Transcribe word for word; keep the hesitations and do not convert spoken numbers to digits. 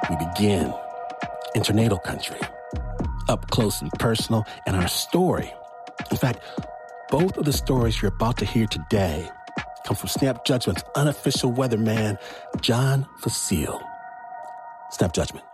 we begin in tornado country, up close and personal, and our story. In fact, both of the stories you're about to hear today come from Snap Judgment's unofficial weatherman, John Fecile. Snap Judgment.